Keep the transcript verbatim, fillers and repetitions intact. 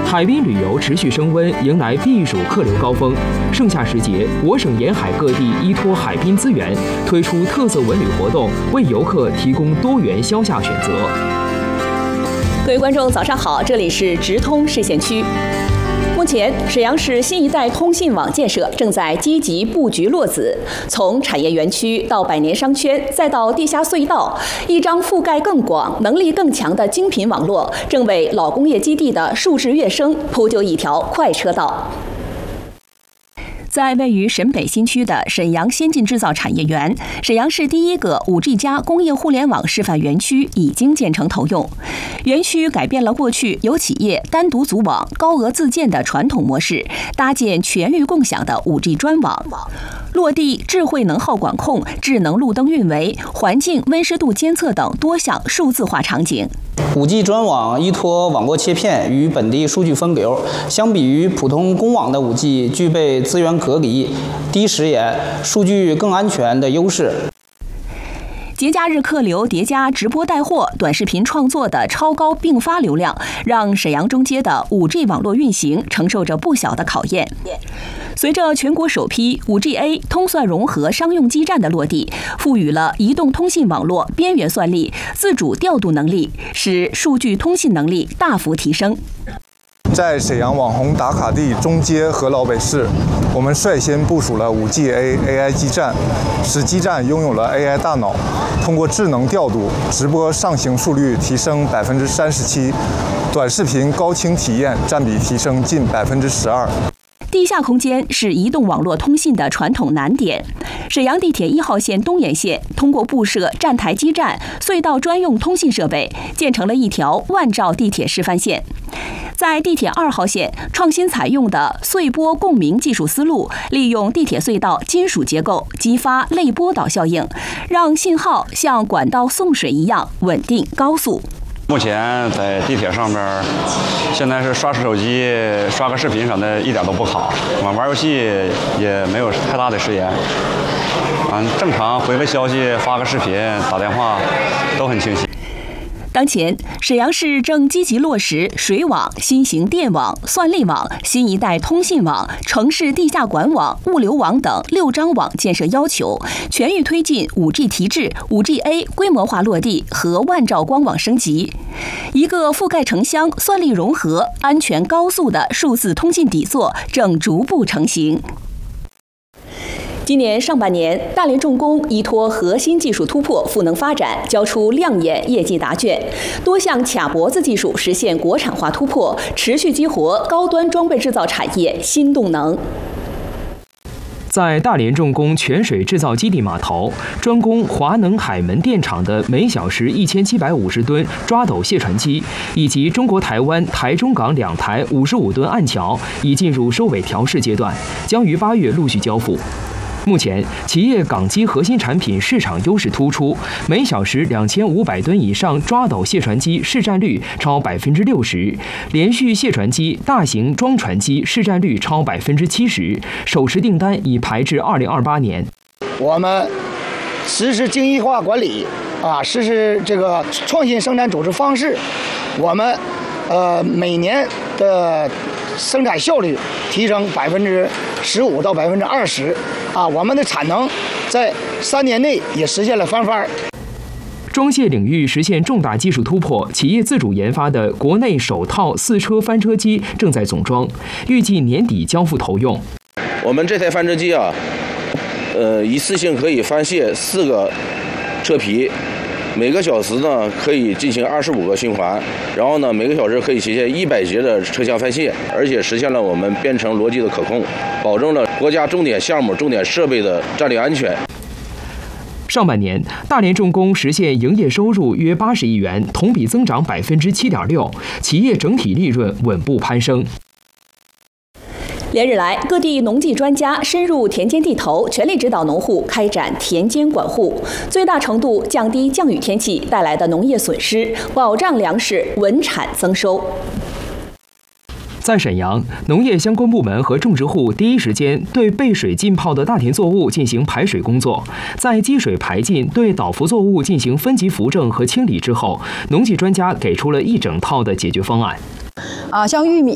海滨旅游持续升温，迎来避暑客流高峰。盛夏时节，我省沿海各地依托海滨资源，推出特色文旅活动，为游客提供多元消夏选择。 各位观众，早上好，这里是直通市县区。目前，沈阳市新一代通信网建设正在积极布局落子，从产业园区到百年商圈，再到地下隧道，一张覆盖更广、能力更强的精品网络，正为老工业基地的数字跃升铺就一条快车道。在位于沈北新区的沈阳先进制造产业园，沈阳市第一个 五 G 加工业互联网示范园区已经建成投用。园区改变了过去由企业单独组网、高额自建的传统模式，搭建全域共享的 五 G 专网。落地智慧能耗管控、智能路灯运维、环境温湿度监测等多项数字化场景。 五 G 专网依托网络切片与本地数据分流，相比于普通公网的 五 G， 具备资源隔离、低时延、数据更安全的优势。 节假日客流叠加直播带货、短视频创作的超高并发流量，让沈阳中街的 五 G 网络运行承受着不小的考验。随着全国首批 五 G A 通算融合商用基站的落地，赋予了移动通信网络边缘算力、自主调度能力，使数据通信能力大幅提升。 在沈阳网红打卡地中街和老北市，我们率先部署了 五 G A A I 基站，使基站拥有了 A I 大脑，通过智能调度，直播上行速率提升百分之三十七，短视频高清体验占比提升近百分之十二。 地下空间是移动网络通信的传统难点。沈阳地铁一号线东沿线通过布设站台基站、隧道专用通信设备，建成了一条万兆地铁示范线。在地铁二号线，创新采用的隧波共鸣技术思路，利用地铁隧道金属结构，激发类波导效应，让信号像管道送水一样稳定高速。 目前在地铁上边，现在是刷手机、刷个视频什么的，一点都不卡。玩玩游戏也没有太大的时延。嗯，正常回个消息、发个视频、打电话都很清晰。 当前，沈阳市正积极落实水网、新型电网、算力网、新一代通信网、城市地下管网、物流网等六张网建设要求，全域推进 五 G 提质、五 G A 规模化落地和万兆光网升级，一个覆盖城乡、算力融合、安全高速的数字通信底座正逐步成型。今年上半年，大连重工依托核心技术突破、赋能发展，交出亮眼业绩答卷，多项卡脖子技术实现国产化突破，持续激活高端装备制造产业新动能。 在大连重工泉水制造基地码头，专供华能海门电厂的每小时一千七百五十吨抓斗卸船机，以及中国台湾台中港两台五十五吨岸桥，已进入收尾调试阶段，将于八月陆续交付。目前，企业港机核心产品市场优势突出，每小时两千五百吨以上抓斗卸船机市占率超百分之六十，连续卸船机、大型装船机市占率超百分之七十，手持订单已排至二零二八年。 我们实施精益化管理，啊，实施这个创新生产组织方式，我们呃每年的生产效率提升百分之十五到百分之二十，啊，我们的产能在三年内也实现了翻番。 装卸领域实现重大技术突破，企业自主研发的国内首套四车翻车机正在总装，预计年底交付投用。 我们这台翻车机啊，呃，一次性可以翻卸四个车皮。每个小时呢可以进行二十五个循环，然后呢每个小时可以实现一百节的车厢翻卸，而且实现了我们编程逻辑的可控，保证了国家重点项目、重点设备的战略安全。 上半年，大连重工实现营业收入约八十亿元，同比增长百分之七点六，企业整体利润稳步攀升。 连日来，各地农技专家深入田间地头，全力指导农户开展田间管护，最大程度降低降雨天气带来的农业损失，保障粮食稳产增收。 在沈阳，农业相关部门和种植户第一时间对被水浸泡的大田作物进行排水工作，在积水排尽、对倒伏作物进行分级扶正和清理之后，农技专家给出了一整套的解决方案。 啊，像玉米